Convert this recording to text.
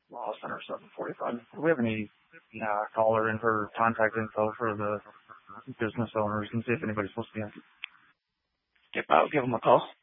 Law Center 745. Do we have any caller in for contact info for the business owners and see if anybody's supposed to be in? I'll give them a call.